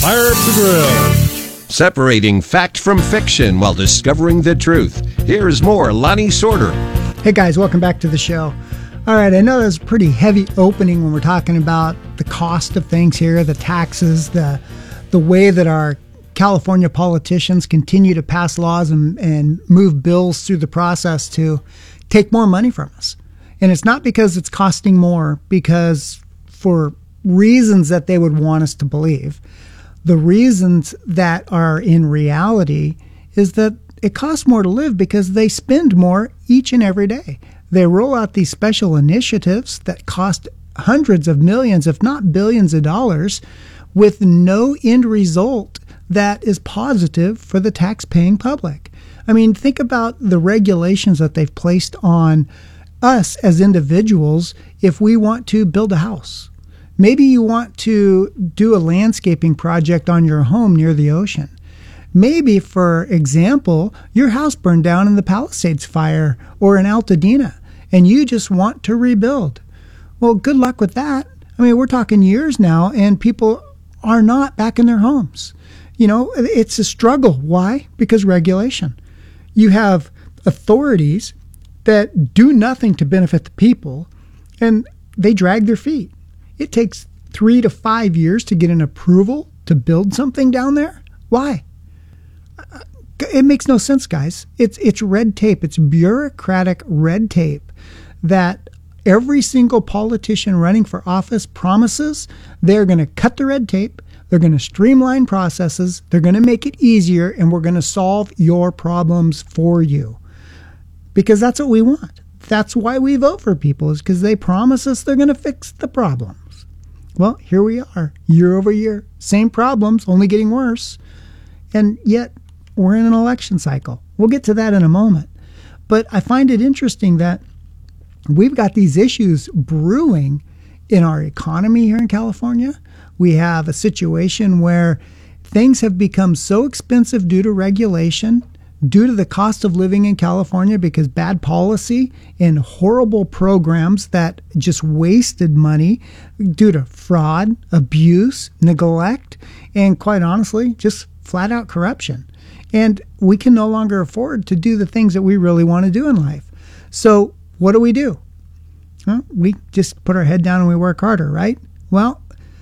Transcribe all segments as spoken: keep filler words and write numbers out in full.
Fire up the grill. Separating fact from fiction while discovering the truth. Here's more Lonnie Sorter. Hey guys, welcome back to the show. All right, I know that's a pretty heavy opening when we're talking about the cost of things here, the taxes, the the way that our California politicians continue to pass laws and, and move bills through the process to take more money from us. And it's not because it's costing more, because for reasons that they would want us to believe. The reasons that are in reality is that it costs more to live because they spend more each and every day. They roll out these special initiatives that cost hundreds of millions, if not billions of dollars, with no end result that is positive for the tax-paying public. I mean, think about the regulations that they've placed on us as individuals if we want to build a house. Maybe you want to do a landscaping project on your home near the ocean. Maybe, for example, your house burned down in the Palisades fire or in Altadena, and you just want to rebuild. Well, good luck with that. I mean, we're talking years now, and people are not back in their homes. You know, it's a struggle. Why? Because regulation. You have authorities that do nothing to benefit the people, and they drag their feet. It takes three to five years to get an approval to build something down there. Why? It makes no sense, guys. It's it's red tape. It's bureaucratic red tape that every single politician running for office promises they're going to cut the red tape, they're going to streamline processes, they're going to make it easier, and we're going to solve your problems for you. Because that's what we want. That's why we vote for people, is because they promise us they're going to fix the problems. Well, here we are, year over year. Same problems, only getting worse. And yet, we're in an election cycle. We'll get to that in a moment. But I find it interesting that we've got these issues brewing in our economy here in California. We have a situation where things have become so expensive due to regulation, due to the cost of living in California, because bad policy and horrible programs that just wasted money due to fraud, abuse, neglect, and quite honestly, just flat out corruption. And we can no longer afford to do the things that we really want to do in life. So what do we do? Well, we just put our head down and we work harder, right? Well,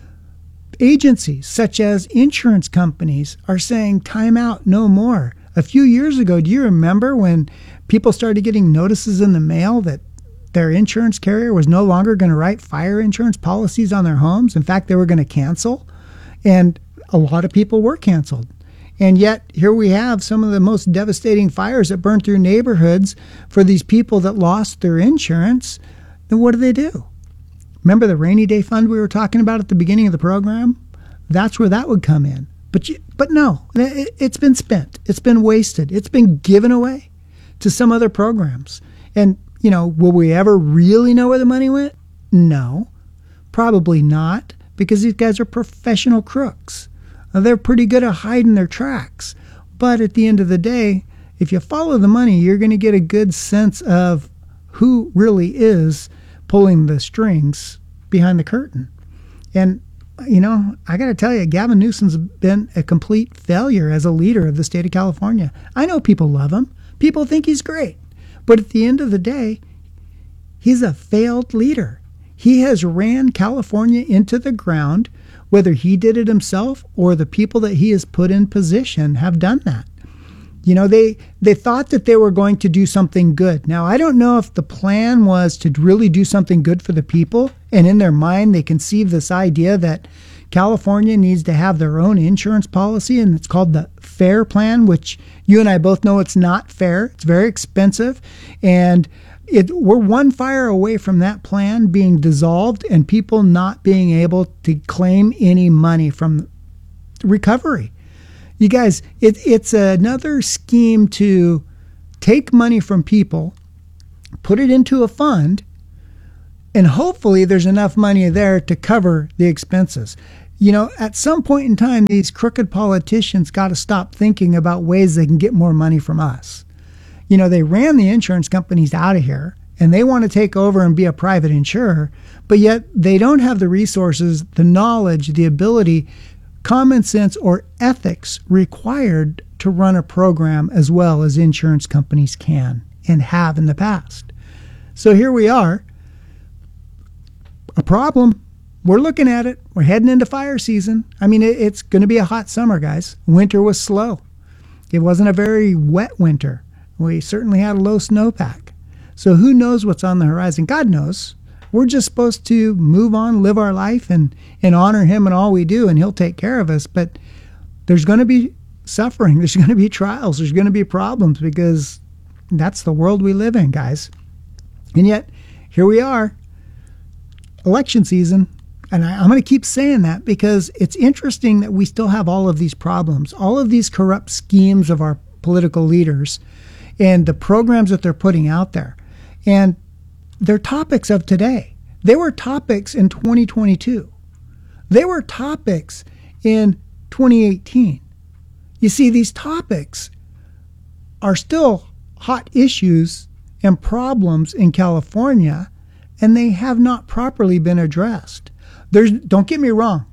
agencies such as insurance companies are saying time out, no more. A few years ago, do you remember when people started getting notices in the mail that their insurance carrier was no longer going to write fire insurance policies on their homes? In fact, they were going to cancel. And a lot of people were canceled. And yet, here we have some of the most devastating fires that burned through neighborhoods for these people that lost their insurance. Then what do they do? Remember the rainy day fund we were talking about at the beginning of the program? That's where that would come in. But you, but no, it, it's been spent. It's been wasted. It's been given away to some other programs. And, you know, will we ever really know where the money went? No, probably not, because these guys are professional crooks. They're pretty good at hiding their tracks. But at the end of the day, if you follow the money, you're going to get a good sense of who really is pulling the strings behind the curtain. And you know, I got to tell you, Gavin Newsom's been a complete failure as a leader of the state of California. I know people love him. People think he's great. But at the end of the day, he's a failed leader. He has ran California into the ground, whether he did it himself or the people that he has put in position have done that. You know, they, they thought that they were going to do something good. Now, I don't know if the plan was to really do something good for the people, and in their mind they conceived this idea that California needs to have their own insurance policy, and it's called the FAIR Plan, which you and I both know it's not fair. It's very expensive, and it, we're one fire away from that plan being dissolved and people not being able to claim any money from recovery. You guys, it, it's another scheme to take money from people, put it into a fund, and hopefully there's enough money there to cover the expenses. You know, at some point in time, these crooked politicians got to stop thinking about ways they can get more money from us. You know, they ran the insurance companies out of here, and they want to take over and be a private insurer, but yet they don't have the resources, the knowledge, the ability common sense or ethics required to run a program as well as insurance companies can and have in the past. So here we are, a problem. We're looking at it. We're heading into fire season. I mean, it, it's going to be a hot summer, guys. Winter was slow. It wasn't a very wet winter. We certainly had a low snowpack. So who knows what's on the horizon? God knows. We're just supposed to move on, live our life, and, and honor him in all we do, and he'll take care of us. But there's going to be suffering. There's going to be trials. There's going to be problems because that's the world we live in, guys. And yet, here we are, election season. And I, I'm going to keep saying that because it's interesting that we still have all of these problems, all of these corrupt schemes of our political leaders and the programs that they're putting out there. And they're topics of today. They were topics in twenty twenty-two. They were topics in twenty eighteen. You see, these topics are still hot issues and problems in California, and they have not properly been addressed. There's, don't get me wrong.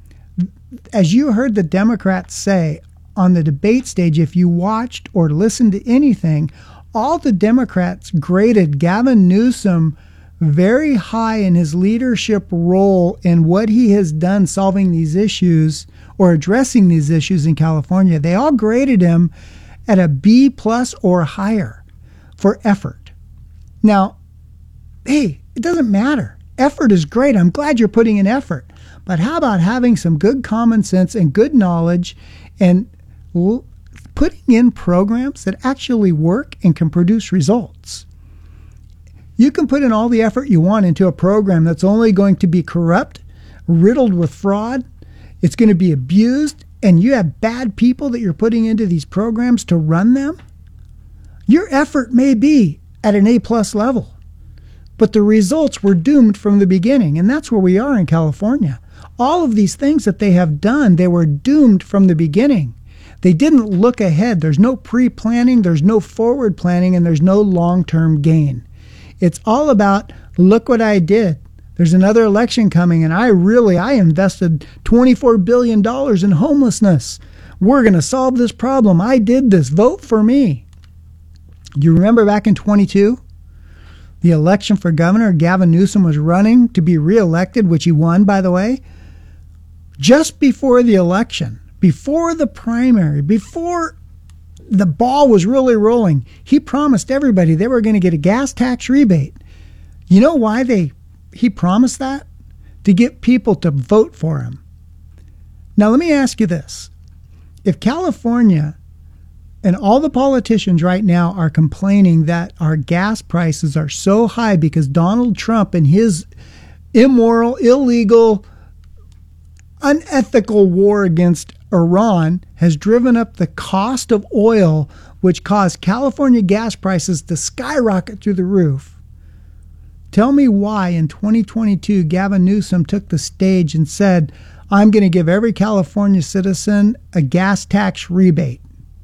As you heard the Democrats say on the debate stage, if you watched or listened to anything, all the Democrats graded Gavin Newsom very high in his leadership role in what he has done solving these issues or addressing these issues in California. They all graded him at a B plus or higher for effort. Now, hey, it doesn't matter. Effort is great. I'm glad you're putting in effort. But how about having some good common sense and good knowledge and l- putting in programs that actually work and can produce results? You can put in all the effort you want into a program that's only going to be corrupt, riddled with fraud. It's going to be abused, and you have bad people that you're putting into these programs to run them. Your effort may be at an A plus level, but the results were doomed from the beginning, and that's where we are in California. All of these things that they have done, they were doomed from the beginning. They didn't look ahead. There's no pre-planning, there's no forward planning, and there's no long-term gain. It's all about, look what I did. There's another election coming, and I really, I invested twenty-four billion dollars in homelessness. We're going to solve this problem. I did this. Vote for me. You remember back in twenty-two? The election for governor, Gavin Newsom was running to be reelected, which he won, by the way. Just before the election, before the primary, before the ball was really rolling, he promised everybody they were going to get a gas tax rebate. You know why they he promised that? To get people to vote for him. Now, let me ask you this. If California and all the politicians right now are complaining that our gas prices are so high because Donald Trump and his immoral, illegal, unethical war against Iran has driven up the cost of oil, which caused California gas prices to skyrocket through the roof. Tell me why in twenty twenty-two Gavin Newsom took the stage and said, I'm going to give every California citizen a gas tax rebate.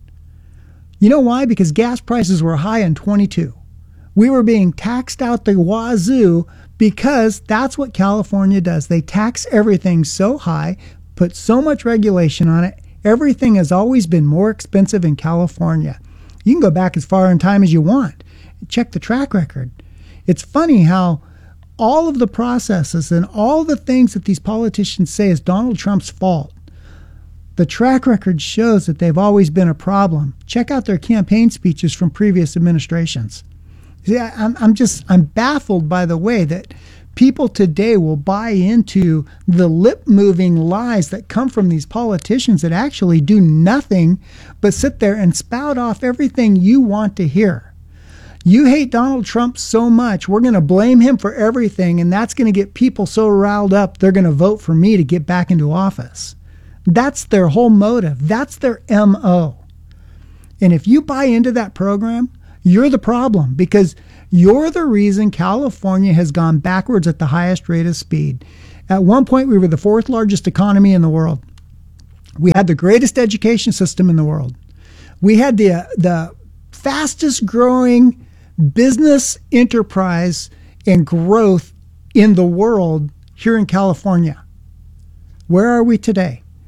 You know why? Because gas prices were high in twenty-two. We were being taxed out the wazoo because that's what California does. They tax everything so high, put so much regulation on it. Everything has always been more expensive in California. You can go back as far in time as you want. Check the track record. It's funny how all of the processes and all the things that these politicians say is Donald Trump's fault. The track record shows that they've always been a problem. Check out their campaign speeches from previous administrations. See, I'm, I'm just, I'm baffled by the way that people today will buy into the lip-moving lies that come from these politicians that actually do nothing but sit there and spout off everything you want to hear. You hate Donald Trump so much, we're going to blame him for everything, and that's going to get people so riled up, they're going to vote for me to get back into office. That's their whole motive. That's their M O. And if you buy into that program, you're the problem because you're the reason California has gone backwards at the highest rate of speed. At one point, we were the fourth largest economy in the world. We had the greatest education system in the world. We had the, uh, the fastest growing business enterprise and growth in the world here in California. Where are we today?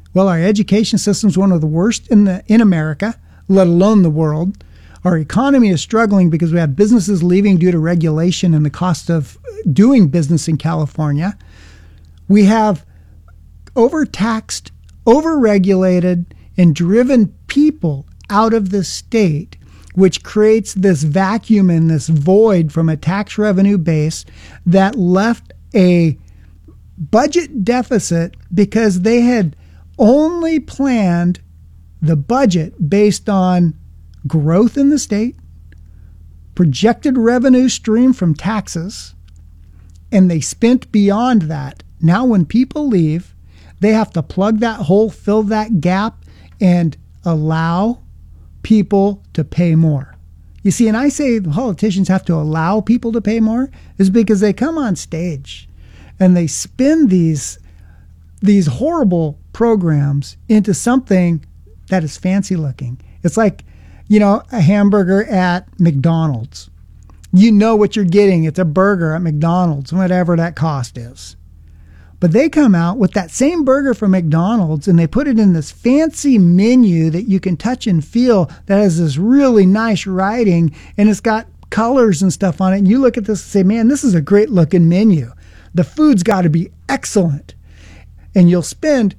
Well, our education system is one of the worst in the in America, let alone the world. Our economy is struggling because we have businesses leaving due to regulation and the cost of doing business in California. We have overtaxed, overregulated, and driven people out of the state, which creates this vacuum and this void from a tax revenue base that left a budget deficit because they had only planned the budget based on growth in the state, projected revenue stream from taxes, and they spent beyond that. Now when people leave, they have to plug that hole, fill that gap, and allow people to pay more. You see, and I say politicians have to allow people to pay more is because they come on stage and they spin these these horrible programs into something that is fancy looking. It's like, you know, a hamburger at McDonald's. You know what you're getting. It's a burger at McDonald's, whatever that cost is. But they come out with that same burger from McDonald's and they put it in this fancy menu that you can touch and feel that has this really nice writing and it's got colors and stuff on it. And you look at this and say, man, this is a great looking menu. The food's got to be excellent. And you'll spend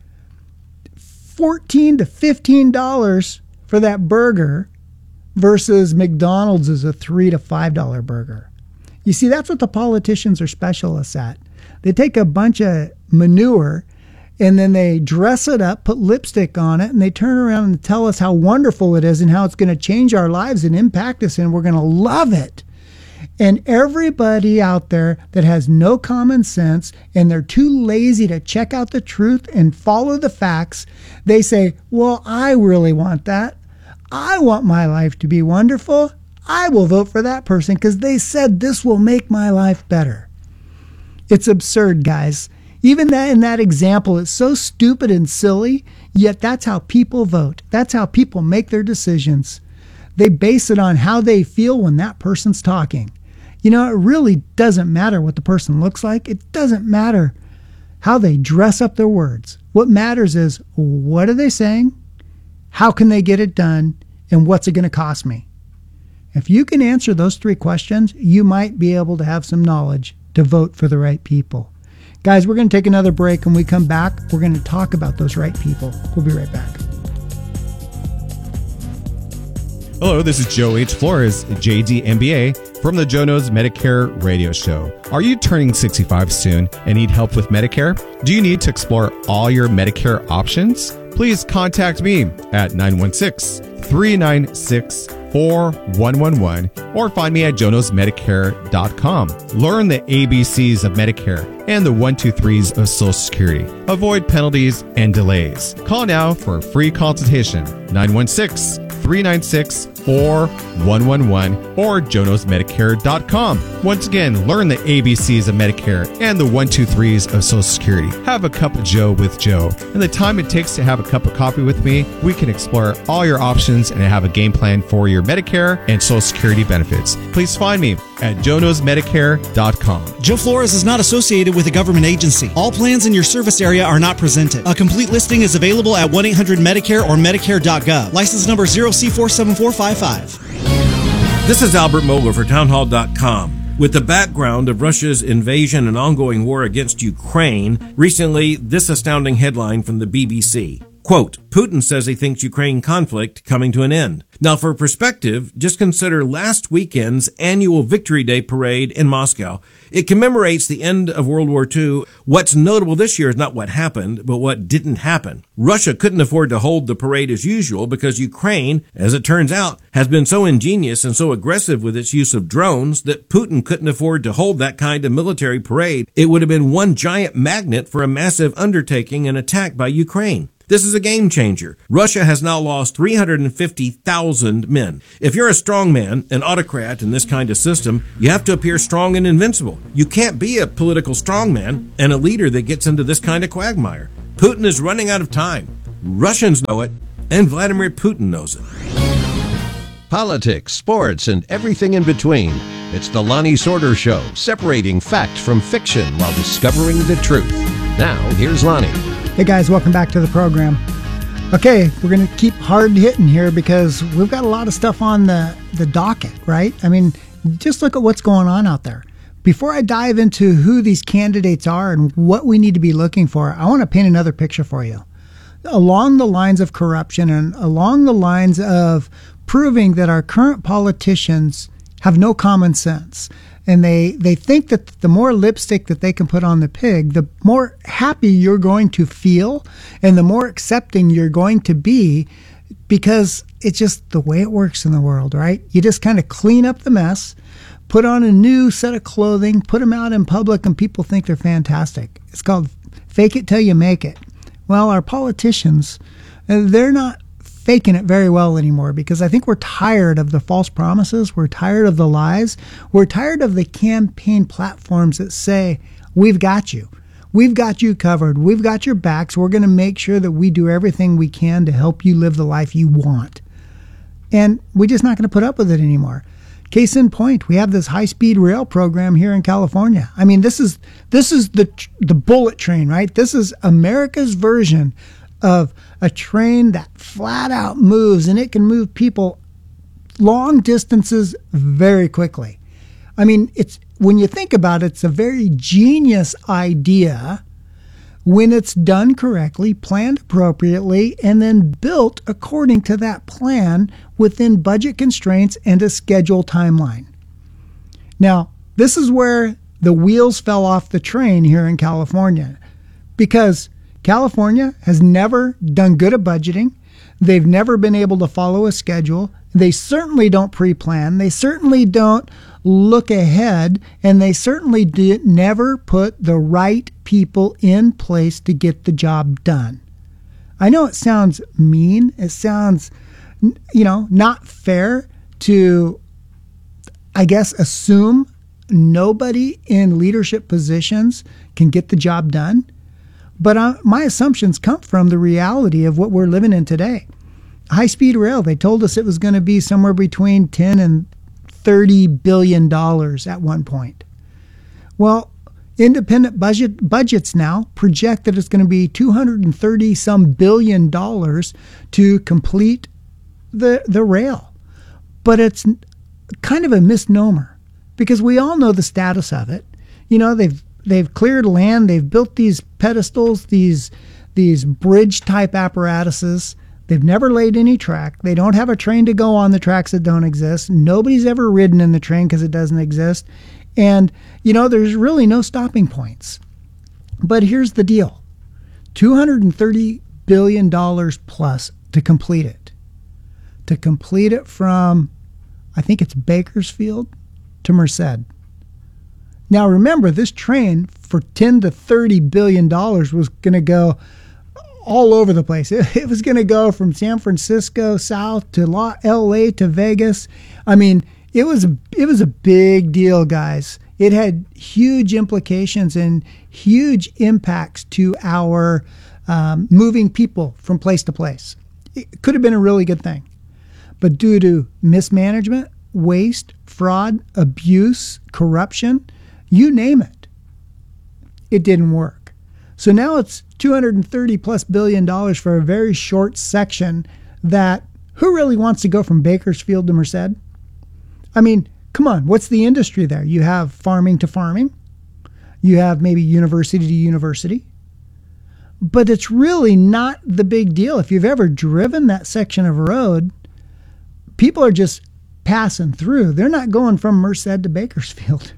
fourteen to fifteen dollars for that burger versus McDonald's is a three to five dollar burger. You see, that's what the politicians are specialists at. They take a bunch of manure and then they dress it up, put lipstick on it, and they turn around and tell us how wonderful it is and how it's going to change our lives and impact us and we're going to love it. And everybody out there that has no common sense and they're too lazy to check out the truth and follow the facts, they say, well, I really want that. I want my life to be wonderful. I will vote for that person because they said this will make my life better. It's absurd, guys. Even that in that example, it's so stupid and silly, yet that's how people vote. That's how people make their decisions. They base it on how they feel when that person's talking. You know, it really doesn't matter what the person looks like. It doesn't matter how they dress up their words. What matters is, what are they saying? How can they get it done? And what's it going to cost me? If you can answer those three questions, you might be able to have some knowledge to vote for the right people. Guys, we're going to take another break. When we come back, we're going to talk about those right people. We'll be right back. Hello, this is Joe H. Flores, J D M B A, from the Joe Knows Medicare radio show. Are you turning sixty-five soon and need help with Medicare? Do you need to explore all your Medicare options? Please contact me at nine one six, three nine six, four one one one or find me at joe knows medicare dot com. Learn the A B Cs of Medicare and the one two threes of Social Security. Avoid penalties and delays. Call now for a free consultation, nine one six, three nine six, four one one one or joe knows medicare dot com. Once again, learn the A B Cs of Medicare and the one two threes of Social Security. Have a cup of Joe with Joe. In the time it takes to have a cup of coffee with me, we can explore all your options and have a game plan for your Medicare and Social Security benefits. Please find me at joe knows medicare dot com. Joe Flores is not associated with a government agency. All plans in your service area are not presented. A complete listing is available at one eight hundred medicare or medicare dot gov. License number zero C four seven four five five. This is Albert Mohler for townhall dot com. With the background of Russia's invasion and ongoing war against Ukraine, recently this astounding headline from the B B C. Quote, Putin says he thinks Ukraine conflict coming to an end. Now, for perspective, just consider last weekend's annual Victory Day parade in Moscow. It commemorates the end of World War Two. What's notable this year is not what happened, but what didn't happen. Russia couldn't afford to hold the parade as usual because Ukraine, as it turns out, has been so ingenious and so aggressive with its use of drones that Putin couldn't afford to hold that kind of military parade. It would have been one giant magnet for a massive undertaking and attack by Ukraine. This is a game changer. Russia has now lost three hundred fifty thousand men. If you're a strong man, an autocrat in this kind of system, you have to appear strong and invincible. You can't be a political strongman and a leader that gets into this kind of quagmire. Putin is running out of time. Russians know it, and Vladimir Putin knows it. Politics, sports, and everything in between. It's the Lonnie Sorter Show, separating fact from fiction while discovering the truth. Now, here's Lonnie. Hey guys, welcome back to the program. Okay, we're going to keep hard hitting here because we've got a lot of stuff on the, the docket, right? I mean, just look at what's going on out there. Before I dive into who these candidates are and what we need to be looking for, I want to paint another picture for you. Along the lines of corruption and along the lines of proving that our current politicians have no common sense. And they, they think that the more lipstick that they can put on the pig, the more happy you're going to feel and the more accepting you're going to be, because it's just the way it works in the world, right? You just kind of clean up the mess, put on a new set of clothing, put them out in public, and people think they're fantastic. It's called fake it till you make it. Well, our politicians, they're not faking it very well anymore, because I think we're tired of the false promises. We're tired of the lies. We're tired of the campaign platforms that say, we've got you. We've got you covered. We've got your backs. We're going to make sure that we do everything we can to help you live the life you want. And we're just not going to put up with it anymore. Case in point, we have this high-speed rail program here in California. I mean, this is this is the the bullet train, right? This is America's version of a train that flat out moves, and it can move people long distances very quickly. I mean, it's when you think about it, it's a very genius idea when it's done correctly, planned appropriately, and then built according to that plan within budget constraints and a schedule timeline. Now, this is where the wheels fell off the train here in California, because California has never done good at budgeting. They've never been able to follow a schedule. They certainly don't pre-plan. They certainly don't look ahead. And they certainly did never put the right people in place to get the job done. I know it sounds mean. It sounds, you know, not fair to, I guess, assume nobody in leadership positions can get the job done. But uh, my assumptions come from the reality of what we're living in today. High-speed rail, they told us it was going to be somewhere between ten and thirty billion dollars at one point. Well, independent budget budgets now project that it's going to be two hundred thirty some billion dollars to complete the the rail. But it's kind of a misnomer, because we all know the status of it. You know, they've They've cleared land. They've built these pedestals, these these bridge-type apparatuses. They've never laid any track. They don't have a train to go on the tracks that don't exist. Nobody's ever ridden in the train because it doesn't exist. And, you know, there's really no stopping points. But here's the deal. two hundred thirty billion dollars plus to complete it. To complete it from, I think it's Bakersfield to Merced. Now, remember, this train for ten to thirty billion dollars was going to go all over the place. It, it was going to go from San Francisco south to L A to Vegas. I mean, it was a, it was a big deal, guys. It had huge implications and huge impacts to our um, moving people from place to place. It could have been a really good thing. But due to mismanagement, waste, fraud, abuse, corruption, you name it, it didn't work. So now it's two hundred thirty plus billion dollars for a very short section that, who really wants to go from Bakersfield to Merced? I mean, come on, what's the industry there? You have farming to farming. You have maybe university to university. But it's really not the big deal. If you've ever driven that section of road, people are just passing through. They're not going from Merced to Bakersfield.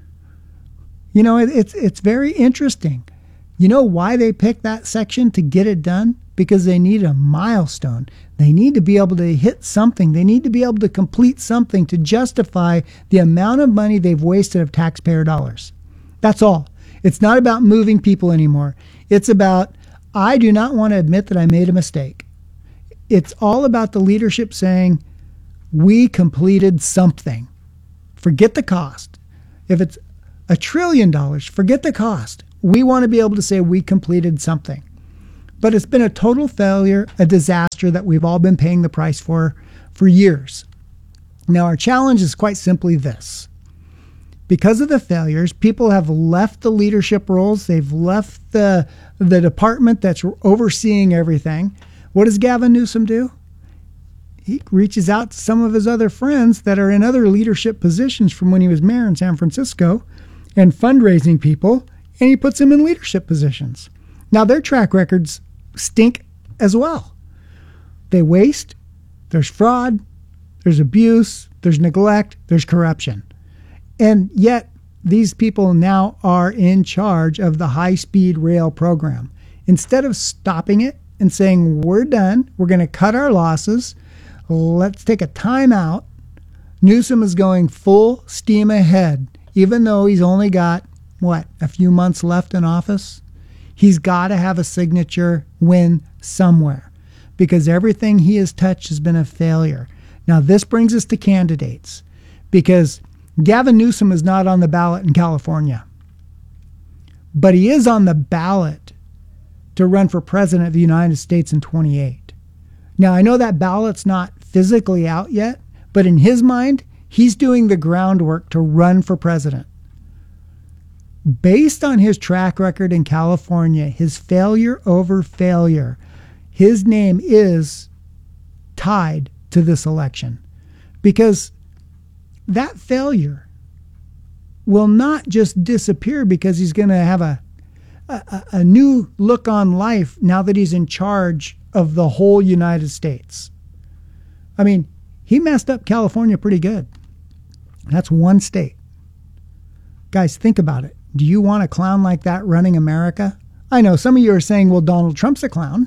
You know, it, it's it's very interesting. You know why they picked that section to get it done? Because they need a milestone. They need to be able to hit something. They need to be able to complete something to justify the amount of money they've wasted of taxpayer dollars. That's all. It's not about moving people anymore. It's about, I do not want to admit that I made a mistake. It's all about the leadership saying, we completed something. Forget the cost. If it's a trillion dollars, forget the cost. We want to be able to say we completed something. But it's been a total failure, a disaster that we've all been paying the price for for years. Now, our challenge is quite simply this. because of the failures, people have left the leadership roles. They've left the, the department that's overseeing everything. What does Gavin Newsom do? He reaches out to some of his other friends that are in other leadership positions from when he was mayor in San Francisco and fundraising people, and he puts them in leadership positions. Now, their track records stink as well. They waste, there's fraud, there's abuse, there's neglect, there's corruption. And yet, these people now are in charge of the high-speed rail program. Instead of stopping it and saying, we're done, we're going to cut our losses, let's take a time out, Newsom is going full steam ahead, even though he's only got, what, a few months left in office? He's got to have a signature win somewhere because everything he has touched has been a failure. Now, this brings us to candidates because Gavin Newsom is not on the ballot in California, but he is on the ballot to run for president of the United States in twenty-eight. Now, I know that ballot's not physically out yet, but in his mind, he's doing the groundwork to run for president. Based on his track record in California, his failure over failure, his name is tied to this election because that failure will not just disappear because he's going to have a, a, a new look on life now that he's in charge of the whole United States. I mean, he messed up California pretty good. That's one state. Guys, think about it. Do you want a clown like that running America? I know some of you are saying, well, Donald Trump's a clown.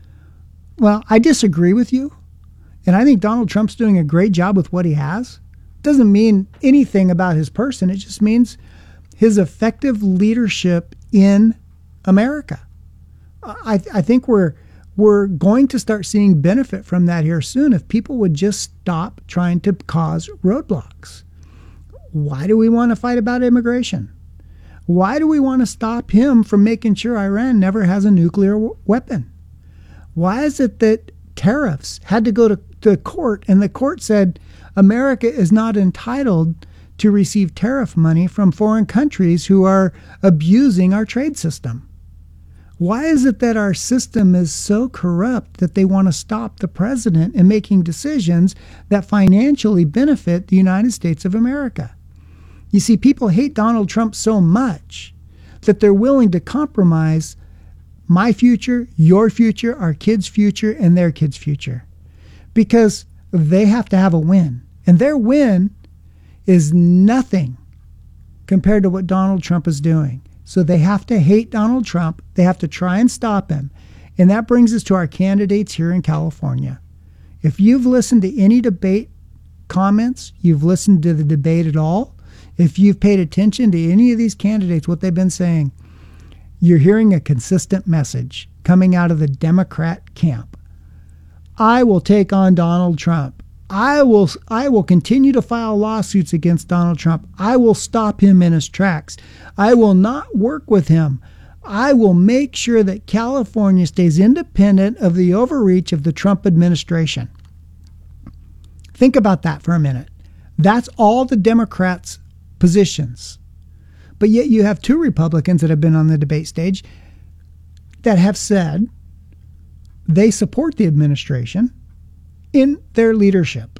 Well, I disagree with you. And I think Donald Trump's doing a great job with what he has. Doesn't mean anything about his person. It just means his effective leadership in America. I, I think we're we're going to start seeing benefit from that here soon if people would just stop trying to cause roadblocks. Why do we want to fight about immigration? Why do we want to stop him from making sure Iran never has a nuclear w- weapon? Why is it that tariffs had to go to the court and the court said America is not entitled to receive tariff money from foreign countries who are abusing our trade system? Why is it that our system is so corrupt that they want to stop the president in making decisions that financially benefit the United States of America? You see, people hate Donald Trump so much that they're willing to compromise my future, your future, our kids' future, and their kids' future because they have to have a win. And their win is nothing compared to what Donald Trump is doing. So they have to hate Donald Trump. They have to try and stop him. And that brings us to our candidates here in California. If you've listened to any debate comments, you've listened to the debate at all, if you've paid attention to any of these candidates, what they've been saying, you're hearing a consistent message coming out of the Democrat camp. I will take on Donald Trump. I will I will continue to file lawsuits against Donald Trump. I will stop him in his tracks. I will not work with him. I will make sure that California stays independent of the overreach of the Trump administration. Think about that for a minute. That's all the Democrats' positions. But yet you have two Republicans that have been on the debate stage that have said they support the administration in their leadership.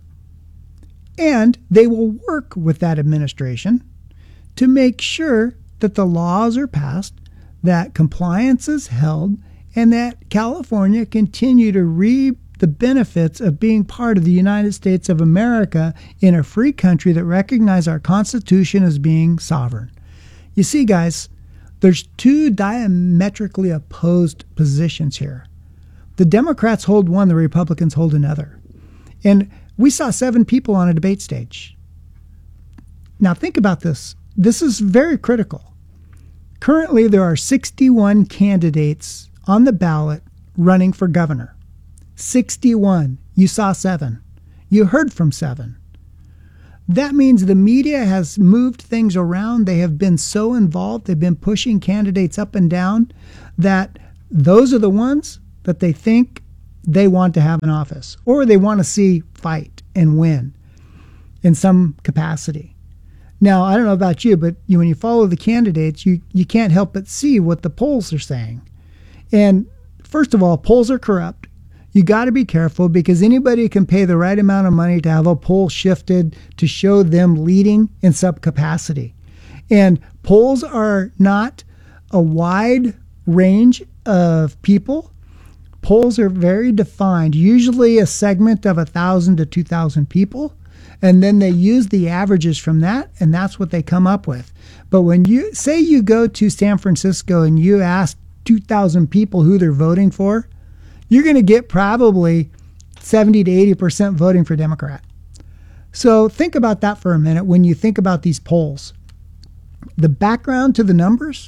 And they will work with that administration to make sure that the laws are passed, that compliance is held, and that California continue to reap the benefits of being part of the United States of America in a free country that recognizes our Constitution as being sovereign. You see, guys, there's two diametrically opposed positions here. The Democrats hold one, the Republicans hold another. And we saw seven people on a debate stage. Now think about this. This is very critical. Currently, there are sixty-one candidates on the ballot running for governor. sixty-one. You saw seven. You heard from seven. That means the media has moved things around. They have been so involved. They've been pushing candidates up and down that those are the ones that they think they want to have in office, or they want to see fight and win in some capacity. Now, I don't know about you, but you, when you follow the candidates, you, you can't help but see what the polls are saying. And first of all, polls are corrupt. You got to be careful because anybody can pay the right amount of money to have a poll shifted to show them leading in subcapacity. And polls are not a wide range of people. Polls are very defined, usually a segment of one thousand to two thousand people. And then they use the averages from that, and that's what they come up with. But when you say you go to San Francisco and you ask two thousand people who they're voting for, you're going to get probably seventy to eighty percent voting for Democrat. So think about that for a minute when you think about these polls. The background to the numbers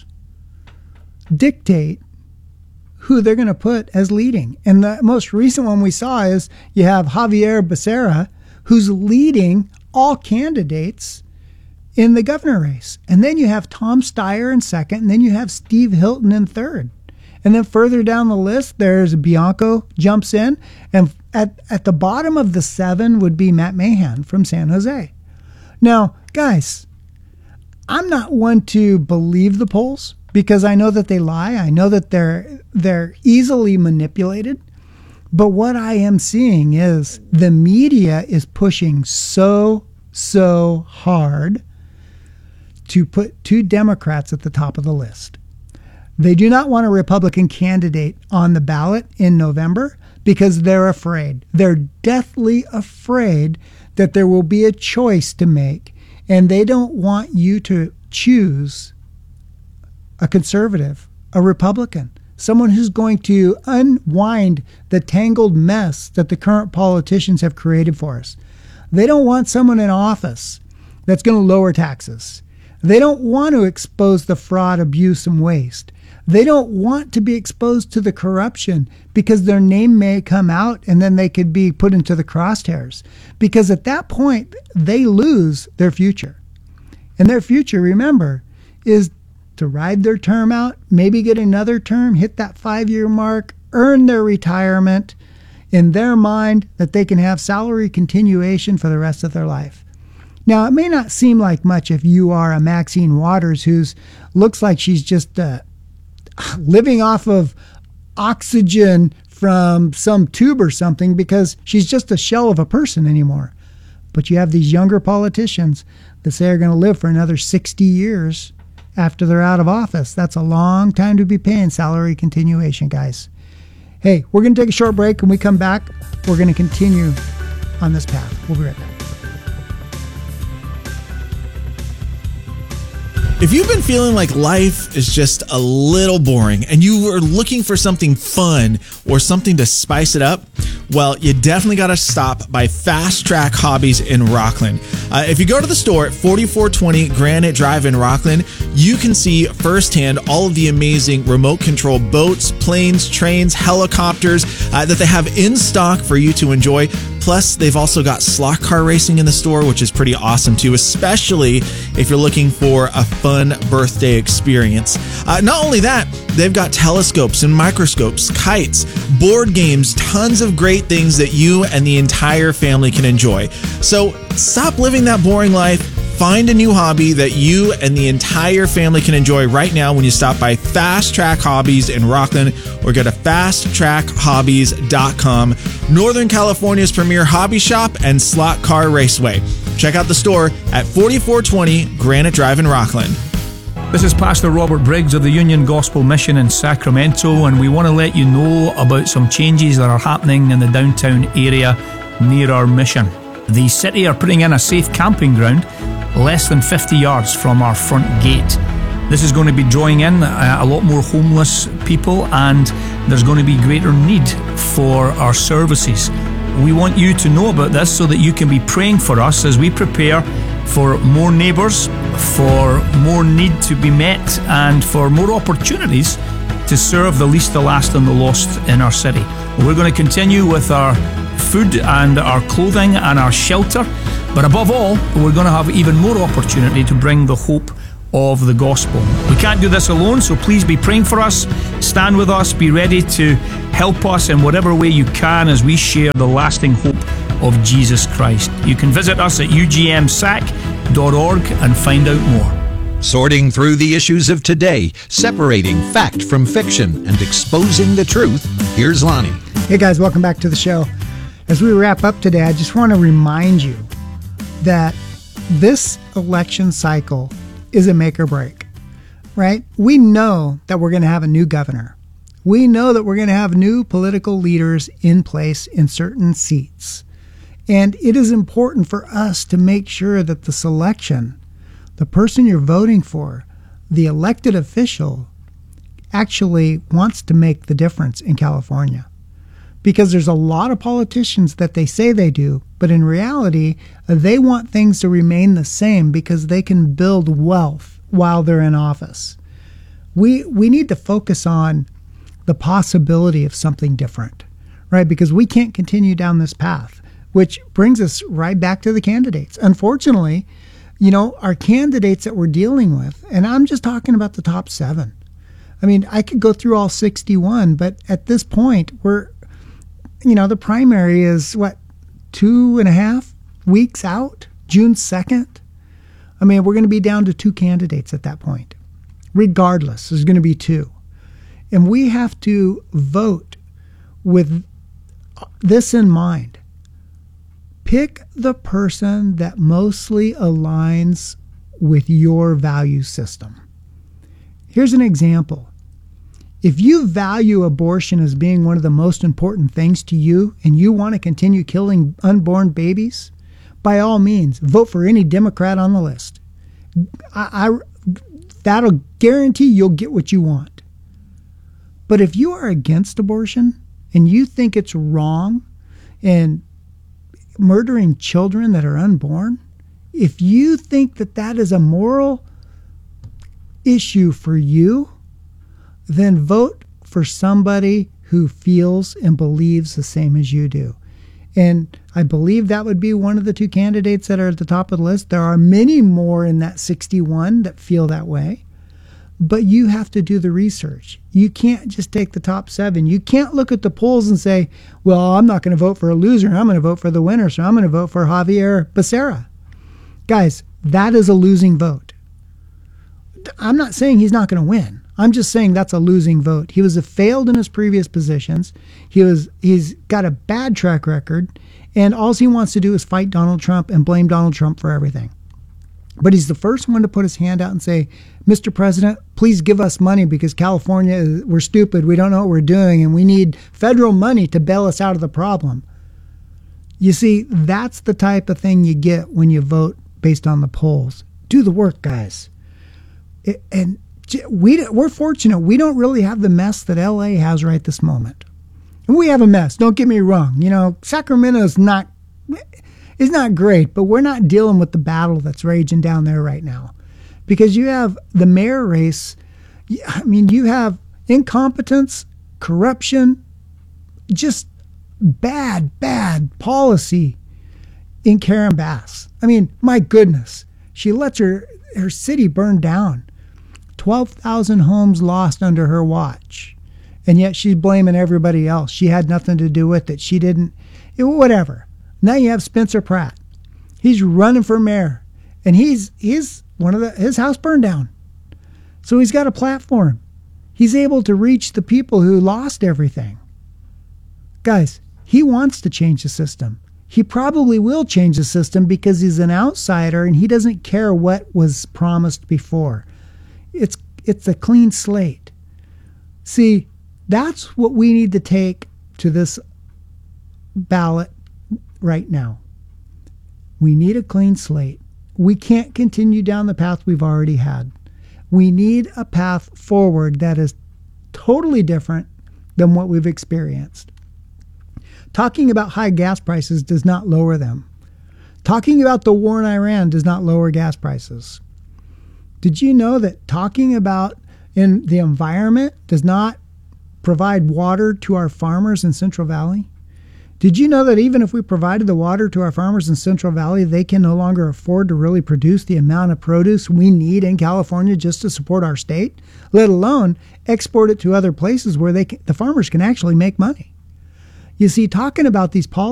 dictate who they're going to put as leading. And the most recent one we saw is you have Javier Becerra, who's leading all candidates in the governor race. And then you have Tom Steyer in second, and then you have Steve Hilton in third. And then further down the list, there's Bianco jumps in. And at, at the bottom of the seven would be Matt Mahan from San Jose. Now, guys, I'm not one to believe the polls because I know that they lie. I know that they're they're easily manipulated. But what I am seeing is the media is pushing so, so hard to put two Democrats at the top of the list. They do not want a Republican candidate on the ballot in November because they're afraid. They're deathly afraid that there will be a choice to make, and they don't want you to choose a conservative, a Republican, someone who's going to unwind the tangled mess that the current politicians have created for us. They don't want someone in office that's going to lower taxes. They don't want to expose the fraud, abuse, and waste. They don't want to be exposed to the corruption because their name may come out and then they could be put into the crosshairs. Because at that point, they lose their future. And their future, remember, is to ride their term out, maybe get another term, hit that five-year mark, earn their retirement, in their mind that they can have salary continuation for the rest of their life. Now, it may not seem like much if you are a Maxine Waters who's looks like she's just uh, living off of oxygen from some tube or something because she's just a shell of a person anymore. But you have these younger politicians that say are going to live for another sixty years after they're out of office. That's a long time to be paying salary continuation, guys. Hey, we're going to take a short break. When we come back, we're going to continue on this path. We'll be right back. If you've been feeling like life is just a little boring and you are looking for something fun or something to spice it up, well, you definitely got to stop by Fast Track Hobbies in Rockland. Uh, if you go to the store at forty-four twenty Granite Drive in Rockland, you can see firsthand all of the amazing remote control boats, planes, trains, helicopters uh, that they have in stock for you to enjoy. Plus, they've also got slot car racing in the store, which is pretty awesome too, especially if you're looking for a fun birthday experience. Uh, not only that, they've got telescopes and microscopes, kites, board games, tons of great things that you and the entire family can enjoy. So stop living that boring life. Find a new hobby that you and the entire family can enjoy right now when you stop by Fast Track Hobbies in Rockland or go to fast track hobbies dot com, Northern California's premier hobby shop and slot car raceway. Check out the store at forty-four twenty Granite Drive in Rockland. This is Pastor Robert Briggs of the Union Gospel Mission in Sacramento, and we want to let you know about some changes that are happening in the downtown area near our mission. The city are putting in a safe camping ground less than fifty yards from our front gate. This is going to be drawing in a lot more homeless people, and there's going to be greater need for our services. We want you to know about this so that you can be praying for us as we prepare for more neighbours, for more need to be met, and for more opportunities to serve the least, the last, and the lost in our city. We're going to continue with our food and our clothing and our shelter, but above all, we're going to have even more opportunity to bring the hope of the gospel. We can't do this alone, so please be praying for us. Stand with us. Be ready to help us in whatever way you can as we share the lasting hope of Jesus Christ. You can visit us at U G M sac dot org and find out more. Sorting through the issues of today, separating fact from fiction, and exposing the truth, here's Lonnie. Hey guys, welcome back to the show. As we wrap up today, I just want to remind you that this election cycle is a make or break, right? We know that we're going to have a new governor. We know that we're going to have new political leaders in place in certain seats. And it is important for us to make sure that the selection, the person you're voting for, the elected official, actually wants to make the difference in California. Because there's a lot of politicians that they say they do, but in reality, they want things to remain the same because they can build wealth while they're in office. We we need to focus on the possibility of something different, right? Because we can't continue down this path, which brings us right back to the candidates. Unfortunately, you know, our candidates that we're dealing with, and I'm just talking about the top seven. I mean, I could go through all sixty-one, but at this point, we're, you know, the primary is what, two and a half weeks out, June second. I mean, we're going to be down to two candidates at that point. Regardless, there's going to be two. And we have to vote with this in mind. Pick the person that mostly aligns with your value system. Here's an example. If you value abortion as being one of the most important things to you and you want to continue killing unborn babies, by all means, vote for any Democrat on the list. I, I, that'll guarantee you'll get what you want. But if you are against abortion and you think it's wrong and murdering children that are unborn, if you think that that is a moral issue for you, then vote for somebody who feels and believes the same as you do. And I believe that would be one of the two candidates that are at the top of the list. There are many more in that sixty-one that feel that way. But you have to do the research. You can't just take the top seven. You can't look at the polls and say, well, I'm not going to vote for a loser. I'm going to vote for the winner. So I'm going to vote for Javier Becerra. Guys, that is a losing vote. I'm not saying he's not going to win. I'm just saying that's a losing vote. He was a failed in his previous positions. He was, he's got a bad track record. And all he wants to do is fight Donald Trump and blame Donald Trump for everything. But he's the first one to put his hand out and say, Mister President, please give us money because California, we're stupid. We don't know what we're doing. And we need federal money to bail us out of the problem. You see, that's the type of thing you get when you vote based on the polls. Do the work, guys. It, and we, we're fortunate. We don't really have the mess that L A has right this moment. And we have a mess. Don't get me wrong. You know, Sacramento is not... It's not great, but we're not dealing with the battle that's raging down there right now. Because you have the mayor race, I mean, you have incompetence, corruption, just bad, bad policy in Karen Bass. I mean, my goodness, she lets her, her city burn down. twelve thousand homes lost under her watch. And yet she's blaming everybody else. She had nothing to do with it. She didn't, it, whatever. Now you have Spencer Pratt. He's running for mayor, and he's he's one of the his house burned down. So he's got a platform. He's able to reach the people who lost everything. Guys, he wants to change the system. He probably will change the system because he's an outsider and he doesn't care what was promised before. It's it's a clean slate. See, that's what we need to take to this ballot right now. We need a clean slate. We can't continue down the path we've already had. We need a path forward that is totally different than what we've experienced. Talking about high gas prices does not lower them. Talking about the war in Iran does not lower gas prices. Did you know that talking about in the environment does not provide water to our farmers in Central Valley? Did you know that even if we provided the water to our farmers in Central Valley, they can no longer afford to really produce the amount of produce we need in California just to support our state, let alone export it to other places where they can, the farmers can actually make money? You see, talking about these policies